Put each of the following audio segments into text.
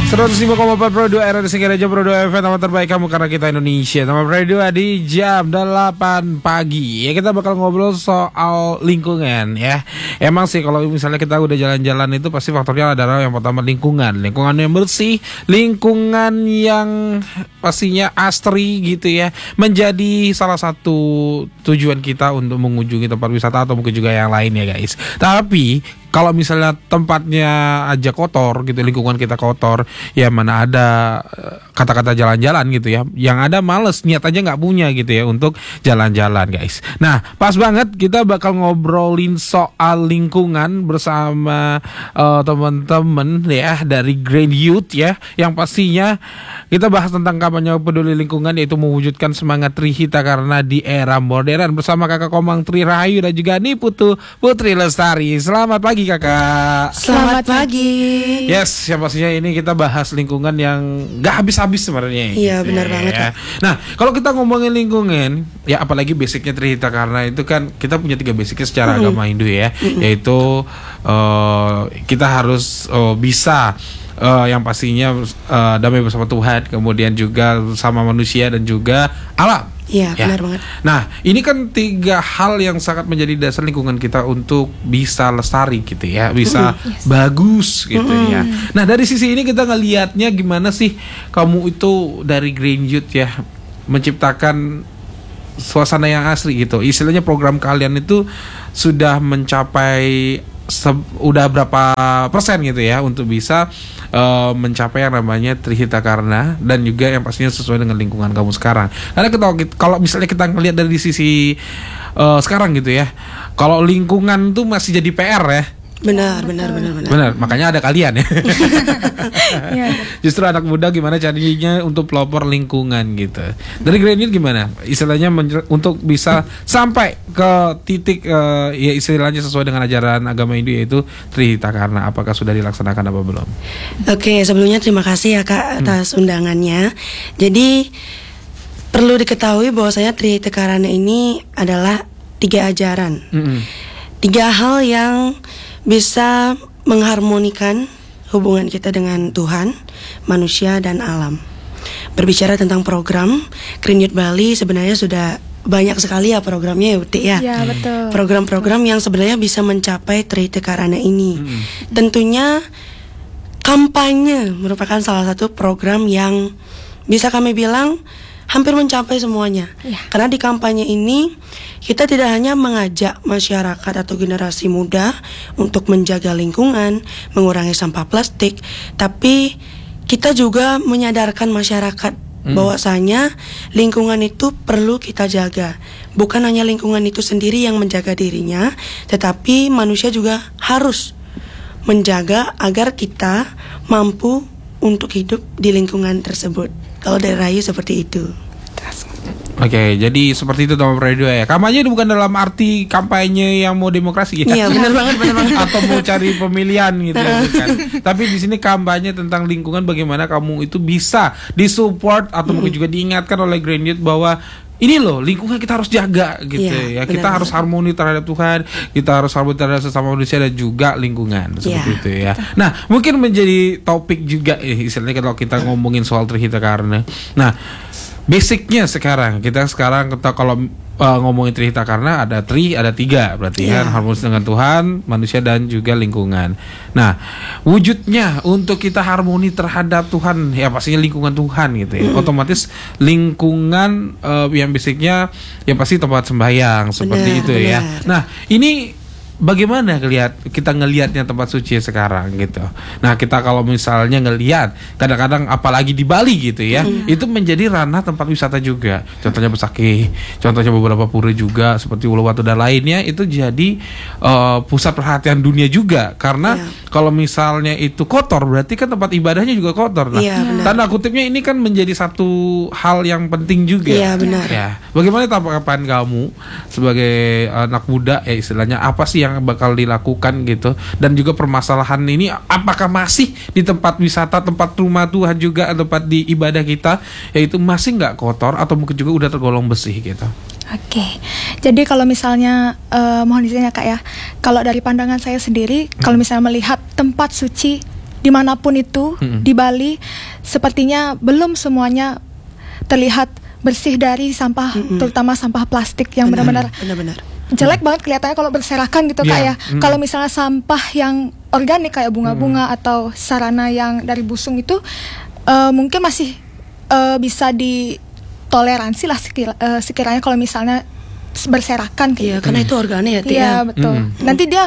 105,4 Pro 2 RRI Singaraja Pro 2 FM, teman terbaik kamu karena kita Indonesia. Teman Pro 2 di jam 8 pagi. Ya, kita bakal ngobrol soal lingkungan ya. Emang sih kalau misalnya kita udah jalan-jalan itu pasti faktornya adalah yang pertama lingkungan. Lingkungan yang bersih, lingkungan yang pastinya asri gitu ya. Menjadi salah satu tujuan kita untuk mengunjungi tempat wisata atau mungkin juga yang lain ya guys. Tapi kalau misalnya tempatnya aja kotor gitu, lingkungan kita kotor, ya mana ada kata-kata jalan-jalan gitu ya. Yang ada males, niat aja nggak punya gitu ya untuk jalan-jalan guys. Nah pas banget kita bakal ngobrolin soal lingkungan bersama teman-teman ya dari Grand Youth ya. Yang pastinya kita bahas tentang kampanye peduli lingkungan, yaitu mewujudkan semangat Trihita karena di era modern bersama kakak Komang Tri Rahayu dan juga Niputu Putri Lestari. Selamat pagi kakak. Selamat pagi. Yes, yang pastinya ini kita bahas lingkungan yang gak habis-habis sebenarnya. Iya benar banget Kak. Nah kalau kita ngomongin lingkungan, ya apalagi basicnya Trihita karena itu kan kita punya 3 basicnya secara agama Hindu ya, yaitu kita harus bisa yang pastinya damai bersama Tuhan, kemudian juga sama manusia dan juga alam. Iya benar banget. Nah ini kan 3 hal yang sangat menjadi dasar lingkungan kita untuk bisa lestari gitu ya, bisa bagus gitu ya. Nah dari sisi ini kita ngelihatnya gimana sih kamu itu dari Grand Youth ya menciptakan suasana yang asri gitu. Istilahnya program kalian itu sudah mencapai udah berapa persen gitu ya untuk bisa mencapai yang namanya Trihita Karna dan juga yang pastinya sesuai dengan lingkungan kamu sekarang. Karena kalau misalnya kita ngelihat dari sisi sekarang gitu ya, kalau lingkungan tuh masih jadi PR ya. Benar, makanya ada kalian ya. Justru anak muda gimana caranya untuk pelopor lingkungan gitu. Dari Grand Youth gimana? Istilahnya untuk bisa sampai ke titik ya istilahnya sesuai dengan ajaran agama Hindu yaitu Trihita Karna. Apakah sudah dilaksanakan apa belum? Oke, sebelumnya terima kasih ya Kak atas undangannya. Jadi perlu diketahui bahwasanya Trihita Karna ini adalah 3 ajaran. 3 hal yang bisa mengharmonikan hubungan kita dengan Tuhan, manusia, dan alam. Berbicara tentang program, Grand Youth Bali sebenarnya sudah banyak sekali ya programnya ya Uti ya. Iya betul. Program-program yang sebenarnya bisa mencapai Trihita Karna ini. Tentunya kampanye merupakan salah satu program yang bisa kami bilang hampir mencapai semuanya. Karena di kampanye ini kita tidak hanya mengajak masyarakat atau generasi muda untuk menjaga lingkungan, mengurangi sampah plastik, tapi kita juga menyadarkan masyarakat bahwasanya lingkungan itu perlu kita jaga. Bukan hanya lingkungan itu sendiri yang menjaga dirinya, tetapi manusia juga harus menjaga agar kita mampu untuk hidup di lingkungan tersebut. Kalau dari Rayu seperti itu. Oke, jadi seperti itu teman Radio ya. Kampanye itu bukan dalam arti kampanye yang mau demokrasi ya. Iya, benar banget. Atau mau cari pemilihan gitu kan. Tapi di sini kampanye tentang lingkungan, bagaimana kamu itu bisa disupport atau mungkin juga diingatkan oleh Grand Youth bahwa ini loh lingkungan kita harus jaga gitu ya. Kita harus harmoni terhadap Tuhan, kita harus harmoni terhadap sesama manusia dan juga lingkungan seperti itu ya. Nah, mungkin menjadi topik juga istilahnya kalau kita ngomongin soal Trihita Karna. Nah, basicnya kita kalau ngomongin Trihita Karna ada 3 berarti kan, harmonis dengan Tuhan, manusia dan juga lingkungan. Nah, wujudnya untuk kita harmoni terhadap Tuhan ya pastinya lingkungan Tuhan gitu ya. Otomatis lingkungan yang basicnya ya pasti tempat sembahyang seperti itu ya. Nah, ini bagaimana kita ngelihatnya tempat suci sekarang gitu. Nah kita kalau misalnya ngelihat kadang-kadang apalagi di Bali gitu ya, itu menjadi ranah tempat wisata juga. Contohnya Besakih, contohnya beberapa pura juga seperti Uluwatu dan lainnya itu jadi pusat perhatian dunia juga. Karena kalau misalnya itu kotor berarti kan tempat ibadahnya juga kotor. Nah tanda kutipnya ini kan menjadi satu hal yang penting juga. Iya benar. Ya, bagaimana tanggapan kamu sebagai anak muda ya istilahnya apa sih yang bakal dilakukan gitu, dan juga permasalahan ini apakah masih di tempat wisata, tempat rumah Tuhan juga, tempat di ibadah kita yaitu masih nggak kotor atau mungkin juga udah tergolong bersih gitu. Oke, jadi kalau misalnya mohon izin ya Kak ya, kalau dari pandangan saya sendiri, kalau misalnya melihat tempat suci dimanapun itu di Bali sepertinya belum semuanya terlihat bersih dari sampah, terutama sampah plastik yang benar-benar jelek banget kelihatannya kalau berserakan gitu Kak ya. Kalau misalnya sampah yang organik kayak bunga-bunga atau sarana yang dari busung itu mungkin masih bisa ditoleransi lah sekiranya kalau misalnya berserakan gitu. Iya, karena itu organik ya, Tia. Iya, betul. Nanti dia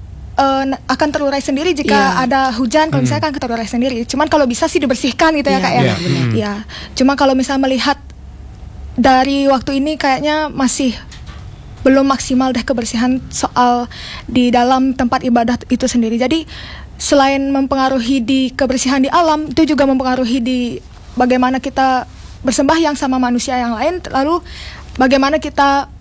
akan terurai sendiri jika ada hujan, kalau misalnya kan terurai sendiri. Cuman kalau bisa sih dibersihkan gitu ya Kak ya. Iya. Cuma kalau misalnya melihat dari waktu ini kayaknya masih belum maksimal deh kebersihan soal di dalam tempat ibadah itu sendiri. Jadi selain mempengaruhi di kebersihan di alam, itu juga mempengaruhi di bagaimana kita bersembahyang sama manusia yang lain, lalu bagaimana kita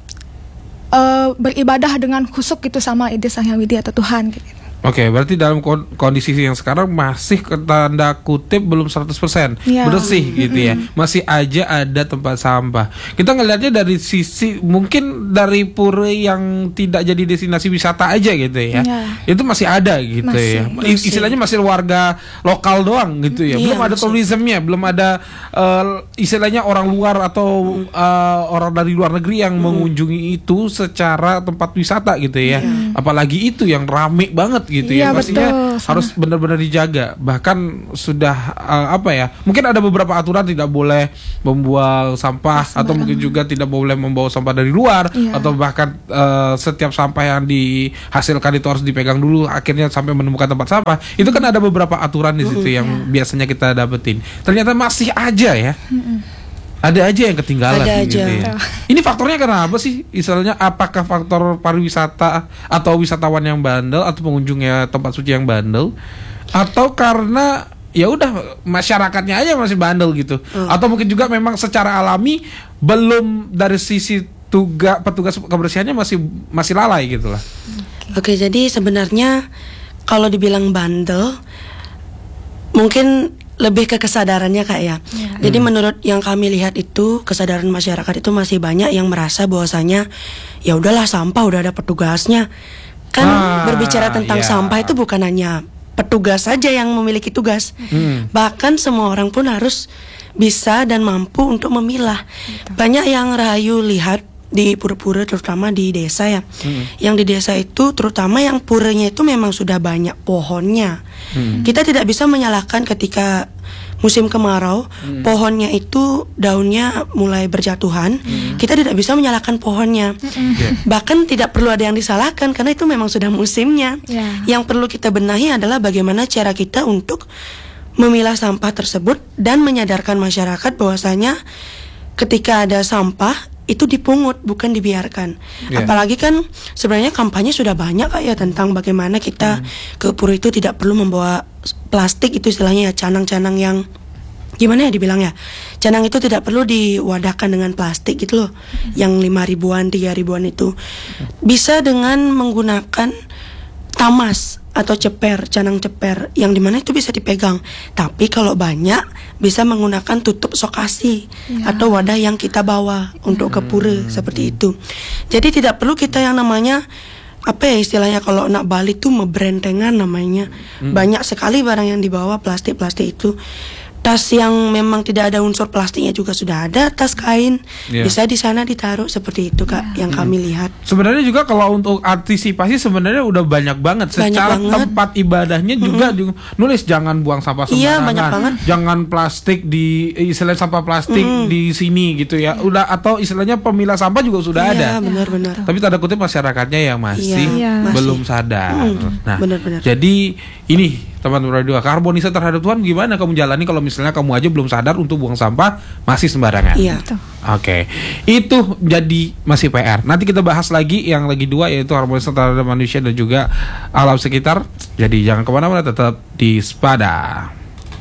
beribadah dengan khusyuk gitu sama Ide Sang Hyang Widi atau Tuhan gitu. Oke, berarti dalam kondisi yang sekarang masih tanda kutip belum 100% bersih gitu ya. Masih aja ada tempat sampah. Kita ngelihatnya dari sisi mungkin dari pura yang tidak jadi destinasi wisata aja gitu ya. Itu masih ada gitu ya. Istilahnya masih warga lokal doang gitu ya. Belum ada tourismnya, belum ada istilahnya orang luar atau orang dari luar negeri yang mengunjungi itu secara tempat wisata gitu ya. Apalagi itu yang rame banget gitu ya, pastinya harus benar-benar dijaga. Bahkan sudah mungkin ada beberapa aturan tidak boleh membuang sampah atau mungkin juga tidak boleh membawa sampah dari luar atau bahkan setiap sampah yang dihasilkan itu harus dipegang dulu akhirnya sampai menemukan tempat sampah. Itu kan ada beberapa aturan di situ yang biasanya kita dapetin. Ternyata masih aja ya. Ada aja yang ketinggalan gitu ya. Ini faktornya kenapa sih? Misalnya apakah faktor pariwisata atau wisatawan yang bandel atau pengunjungnya tempat suci yang bandel, atau karena ya udah masyarakatnya aja masih bandel gitu, atau mungkin juga memang secara alami belum dari sisi petugas kebersihannya masih lalai gitu lah. Oke, jadi sebenarnya kalau dibilang bandel mungkin lebih ke kesadarannya Kak ya. Jadi menurut yang kami lihat itu kesadaran masyarakat itu masih banyak yang merasa bahwasanya ya udahlah sampah udah ada petugasnya. Kan berbicara tentang sampah itu bukan hanya petugas saja yang memiliki tugas. Bahkan semua orang pun harus bisa dan mampu untuk memilah. Banyak yang rahayu lihat di pura-pura terutama di desa ya. Yang di desa itu terutama yang puranya itu memang sudah banyak pohonnya. Kita tidak bisa menyalahkan ketika musim kemarau pohonnya itu daunnya mulai berjatuhan. Kita tidak bisa menyalahkan pohonnya. Bahkan tidak perlu ada yang disalahkan karena itu memang sudah musimnya. Yang perlu kita benahi adalah bagaimana cara kita untuk memilah sampah tersebut dan menyadarkan masyarakat bahwasanya ketika ada sampah itu dipungut bukan dibiarkan. Apalagi kan sebenarnya kampanye sudah banyak Kak ya tentang bagaimana kita ke pura itu tidak perlu membawa plastik, itu istilahnya ya canang-canang yang gimana ya dibilang ya, canang itu tidak perlu diwadahkan dengan plastik gitu loh, yang 5 ribuan 3 ribuan itu bisa dengan menggunakan tamas atau ceper, canang ceper yang dimana itu bisa dipegang. Tapi kalau banyak bisa menggunakan tutup sokasi atau wadah yang kita bawa untuk ke pura seperti itu. Jadi tidak perlu kita yang namanya istilahnya kalau anak Bali tuh membrentengan namanya. Banyak sekali barang yang dibawa plastik-plastik itu. Tas yang memang tidak ada unsur plastiknya juga sudah ada, tas kain bisa di sana ditaruh seperti itu Kak yang kami lihat. Sebenarnya juga kalau untuk antisipasi sebenarnya udah banyak banget. Secara tempat ibadahnya juga nulis jangan buang sampah sembarangan, jangan plastik di istilah sampah plastik di sini gitu ya. Udah, atau istilahnya pemilah sampah juga sudah ada. Benar-benar. Tapi tanda kutip masyarakatnya yang masih belum sadar. Nah, benar-benar. jadi ini teman-teman radio, keharmonisan terhadap Tuhan gimana kamu jalani kalau misalnya kamu aja belum sadar untuk buang sampah masih sembarangan. Oke. Itu jadi masih PR. Nanti kita bahas lagi yang lagi 2 yaitu harmonisan terhadap manusia dan juga alam sekitar. Jadi jangan kemana-mana, tetap di Spada.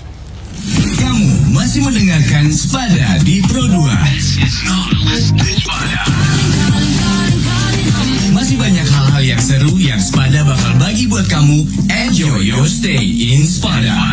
Kamu masih mendengarkan Spada di Pro 2. Masih banyak hal-hal yang seru yang Spada bakal bagi buat kamu. Enjoy your stay in Spada.